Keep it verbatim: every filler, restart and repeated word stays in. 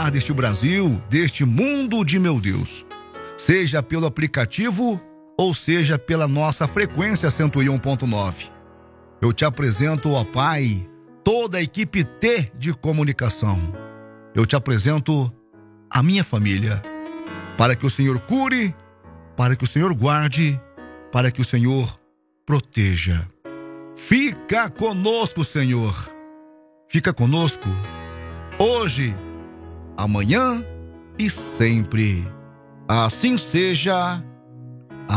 lugar deste Brasil, deste mundo de meu Deus. Seja pelo aplicativo ou seja pela nossa frequência cento e um ponto nove. Eu te apresento, ó Pai, toda a equipe T de comunicação. Eu te apresento a minha família, para que o Senhor cure, para que o Senhor guarde, para que o Senhor proteja. Fica conosco, Senhor. Fica conosco hoje, amanhã e sempre. Assim seja.